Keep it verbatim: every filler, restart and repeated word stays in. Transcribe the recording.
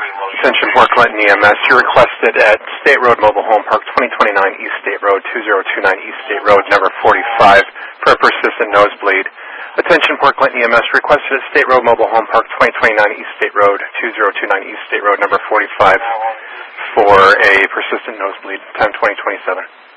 Attention, Port Clinton E M S. You requested at State Road Mobile Home Park, twenty twenty-nine East State Road, two zero two nine East State Road, number forty-five, for a persistent nosebleed. Attention, Port Clinton E M S. Requested at State Road Mobile Home Park, twenty twenty-nine East State Road, two zero two nine East State Road, number forty-five, for a persistent nosebleed, time twenty twenty-seven.